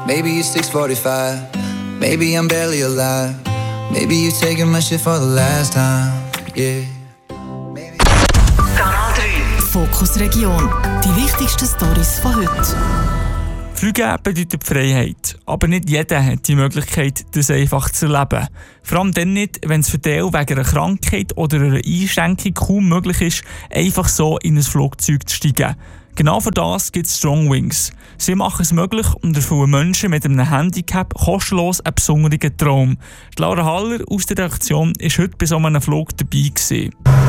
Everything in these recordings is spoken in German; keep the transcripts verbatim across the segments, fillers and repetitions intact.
Maybe it's six forty-five. Maybe I'm barely alive. Maybe you're taking my shit for the last time. Yeah. Kanal drei. Fokus Region. Die wichtigsten Storys von heute. Fliegen bedeutet Freiheit, aber nicht jeder hat die Möglichkeit, das einfach zu erleben. Vor allem dann nicht, wenn es für den wegen einer Krankheit oder einer Einschränkung kaum möglich ist, einfach so in ein Flugzeug zu steigen. Genau für das gibt es Strong Wings. Sie machen es möglich und erfüllen Menschen mit einem Handicap kostenlos einen besonderen Traum. Die Laura Haller aus der Redaktion war heute bei so einem Flug dabei gewesen.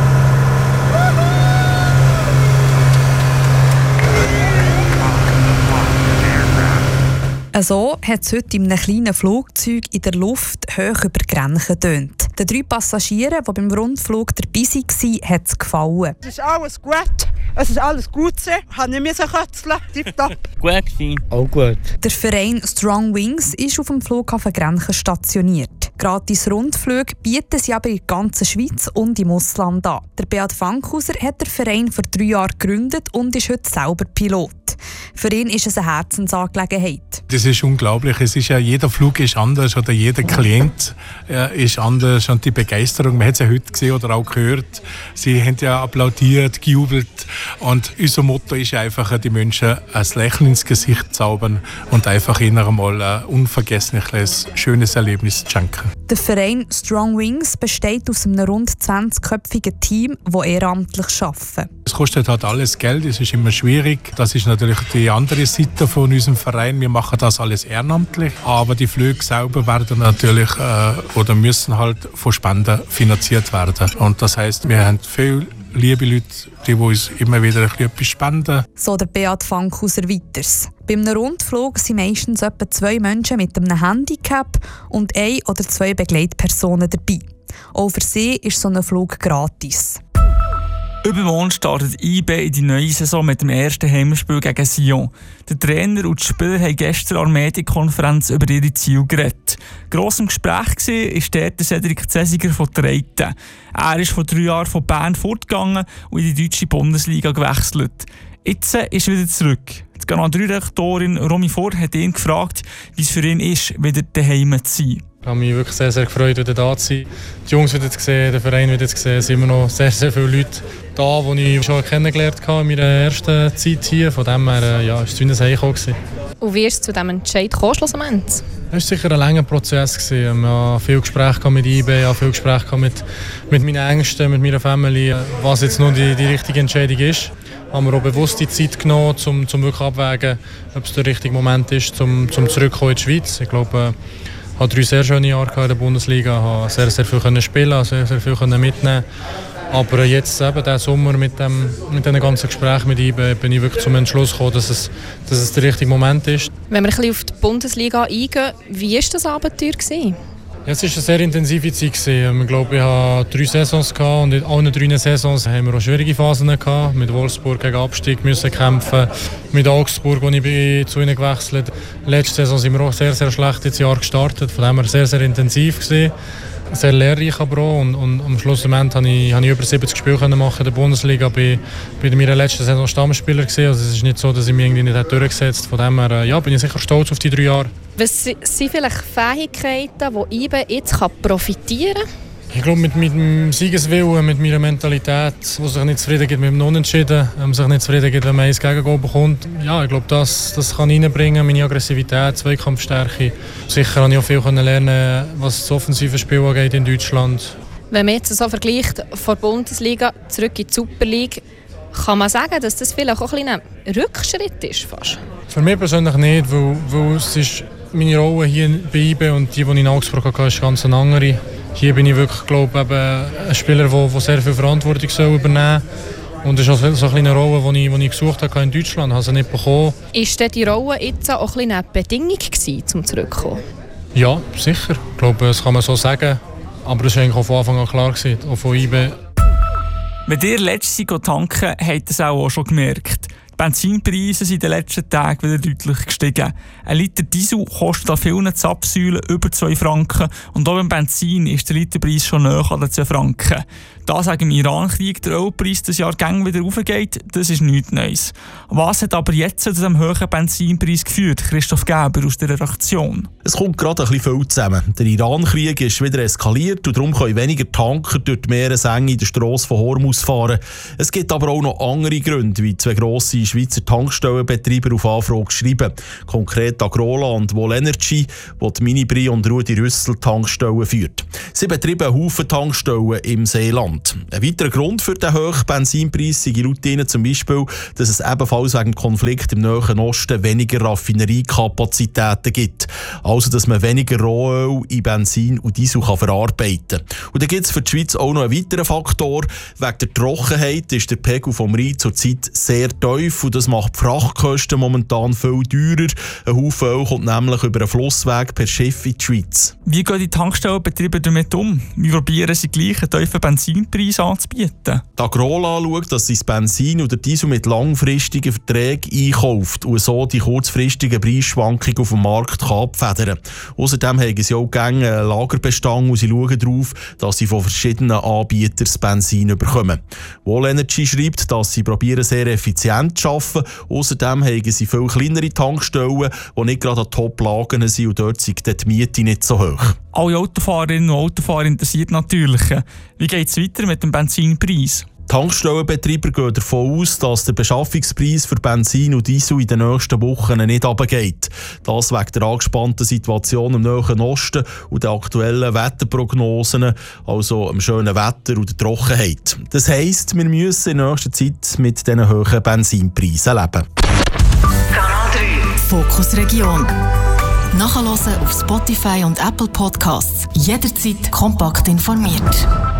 So hat es heute in einem kleinen Flugzeug in der Luft hoch über die Grenze getönt. Den drei Passagieren, die beim Rundflug dabei waren, hat es gefallen. Es ist alles gut. Es ist alles gut. Ich habe nicht mehr so kötzeln. Tipptopp. Gut gewesen. Auch gut. Der Verein Strong Wings ist auf dem Flughafen Grenchen stationiert. Gratis Rundflüge bieten sie aber in der ganzen Schweiz und im Ausland an. Der Beat Fankhauser hat den Verein vor drei Jahren gegründet und ist heute selber Pilot. Für ihn ist es eine Herzensangelegenheit. Das ist unglaublich. Es ist ja, jeder Flug ist anders oder jeder Klient äh, ist anders und die Begeisterung, man hat es ja heute gesehen oder auch gehört, sie haben ja applaudiert, gejubelt und unser Motto ist einfach, die Menschen ein Lächeln ins Gesicht zaubern und einfach ihnen einmal ein unvergessliches, schönes Erlebnis schenken. Der Verein Strong Wings besteht aus einem rund zwanzigköpfigen Team, das ehrenamtlich arbeiten. Es kostet halt alles Geld, es ist immer schwierig. Das ist natürlich die andere Seite von unserem Verein. Wir machen das alles ehrenamtlich, aber die Flüge selber werden natürlich äh, oder müssen halt von Spenden finanziert werden. Und das heisst, wir haben viele liebe Leute, die uns immer wieder ein bisschen etwas spenden. So der Beat Fankhauser weiters. Beim Rundflug sind meistens etwa zwei Menschen mit einem Handicap und ein oder zwei Begleitpersonen dabei. Auch für sie ist so ein Flug gratis. Übermorgen startet I B in die neue Saison mit dem ersten Heimspiel gegen Sion. Der Trainer und die Spieler haben gestern an der Medienkonferenz über ihre Ziele geredet. Gross im Gespräch war dort der Cedric Zesiger von Treiten. Er ist vor drei Jahren von Bern fortgegangen und in die deutsche Bundesliga gewechselt. Jetzt ist er wieder zurück. Die Kanal drei Redaktorin Romy Vor hat ihn gefragt, wie es für ihn ist, wieder daheim zu sein. Ich habe mich wirklich sehr, sehr gefreut, wieder da zu sein. Die Jungs wieder zu sehen, den Verein wieder zu sehen. Es sind immer noch sehr, sehr viele Leute da, die ich schon kennengelernt habe in meiner ersten Zeit hier. Von dem her ja, war es ein Heimkommen. Und wie ist es zu diesem Entscheid gekommen, schlussendlich? Es war sicher ein langer Prozess. Ich hatte viele Gespräche mit I B, viele Gespräche mit, mit meinen Ängsten, mit meiner Familie, was jetzt nun die, die richtige Entscheidung ist. Haben wir auch bewusst die Zeit genommen, um, um wirklich abzuwägen, ob es der richtige Moment ist, um, um zurückzukommen in die Schweiz. Ich glaube, ich hatte drei sehr schöne Jahre in der Bundesliga, konnte sehr, sehr viel spielen, sehr, sehr viel mitnehmen. Aber jetzt, eben, diesen Sommer mit, dem, mit diesen ganzen Gesprächen mit I B, bin ich wirklich zum Entschluss gekommen, dass es, dass es der richtige Moment ist. Wenn wir ein bisschen auf die Bundesliga eingehen, wie war das Abenteuer? Ja, es war eine sehr intensive Zeit. Ich glaube, ich hatte drei Saisons und in allen drei Saisons haben wir auch schwierige Phasen gehabt. Mit Wolfsburg gegen Abstieg müssen kämpfen, mit Augsburg, wo ich bin, zu ihnen gewechselt bin. Letzte Saison sind wir auch sehr, sehr schlecht ins Jahr gestartet. Von dem her sehr, sehr intensiv gewesen. Sehr lehrreich aber auch. Und, und am Schlussendlich konnte ich, ich über siebzig Spiele machen in der Bundesliga. Ich war in meiner letzten Saison Stammspieler gewesen. Also es ist nicht so, dass ich mich irgendwie nicht durchgesetzt habe. Von dem her ja, bin ich sicher stolz auf die drei Jahre. Was sind vielleicht Fähigkeiten, die I B jetzt profitieren kann? Ich glaube, mit meinem Siegeswillen, mit meiner Mentalität, die sich nicht zufrieden gibt mit dem Unentschieden, die sich nicht zufrieden gibt, wenn man eins Gegengoal bekommt. Ja, ich glaube, das, das kann reinbringen, meine Aggressivität, Zweikampfstärke. Sicher habe ich auch viel lernen, was das offensive Spiel angeht in Deutschland. Wenn man jetzt so vergleicht, von der Bundesliga zurück in die Super League, kann man sagen, dass das vielleicht auch ein, ein Rückschritt ist? Fast? Für mich persönlich nicht, weil, weil es ist meine Rolle hier bei I B und die, die ich in Augsburg hatte, ist ganz eine andere. Hier bin ich wirklich, glaube ich, ein Spieler, der, der sehr viel Verantwortung soll übernehmen soll. Und das ist auch so eine Rolle, die ich, die ich gesucht habe in Deutschland, habe sie nicht bekommen. Ist denn die Rolle jetzt auch ein eine Bedingung gewesen, um zurückzukommen? Ja, sicher. Ich glaube, das kann man so sagen. Aber das war eigentlich auch von Anfang an klar gewesen, auch von I B. Wenn ihr letztes Jahr tanken, habt ihr es auch schon gemerkt. Die Benzinpreise sind in den letzten Tagen wieder deutlich gestiegen. Ein Liter Diesel kostet an vielen Zapfsäulen über zwei Franken und auch beim Benzin ist der Literpreis schon näher an den zwei Franken. Da sagen im Iran-Krieg der Ölpreis das Jahr gang wieder aufgeht, das ist nichts Neues. Was hat aber jetzt zu diesem hohen Benzinpreis geführt? Christoph Geber aus der Redaktion. Es kommt gerade ein bisschen viel zusammen. Der Iran-Krieg ist wieder eskaliert und darum können weniger Tanker durch die Meeresenge in der Strasse von Hormuz fahren. Es gibt aber auch noch andere Gründe, wie zwei grosse Schweizer Tankstellenbetreiber auf Anfrage schreiben. Konkret Agrola und Vol Energy, wo die Minibri und Rudi Rüssel Tankstellen führt. Sie betreiben einen Haufen Tankstellen im Seeland. Ein weiterer Grund für den hohen Benzinpreis sei laut ihnen zum Beispiel, dass es ebenfalls wegen dem Konflikt im Nahen Osten weniger Raffineriekapazitäten gibt. Also, dass man weniger Rohöl in Benzin und Diesel kann verarbeiten kann. Und dann gibt es für die Schweiz auch noch einen weiteren Faktor. Wegen der Trockenheit ist der Pegel vom Rhein zurzeit sehr tief und das macht die Frachtkosten momentan viel teurer. Ein Haufen Öl kommt nämlich über einen Flussweg per Schiff in die Schweiz. Wie gehen die Tankstellenbetriebe damit um? Wie probieren sie gleich einen tiefen Benzinpreis anzubieten? Die Agrola schaut, dass sie das Benzin oder Diesel mit langfristigen Verträgen einkauft und so die kurzfristigen Preisschwankungen auf dem Markt kann abfedern. Außerdem haben sie auch gerne einen Lagerbestand und sie schauen darauf, dass sie von verschiedenen Anbietern das Benzin bekommen. Vol Energy schreibt, dass sie probieren, sehr effizient zu arbeiten. Außerdem haben sie viel kleinere Tankstellen, die nicht gerade an Top-Lagen sind und dort sind die Miete nicht so hoch. Alle Autofahrerinnen und Autofahrer interessiert natürlich. Wie geht es weiter mit dem Benzinpreis? Tankstellenbetreiber gehen davon aus, dass der Beschaffungspreis für Benzin und Diesel in den nächsten Wochen nicht runtergeht. Das wegen der angespannten Situation im Nahen Osten und der aktuellen Wetterprognosen, also dem schönen Wetter und der Trockenheit. Das heisst, wir müssen in nächster Zeit mit diesen hohen Benzinpreisen leben. Kanal drei Fokus Region. Nachhören auf Spotify und Apple Podcasts. Jederzeit kompakt informiert.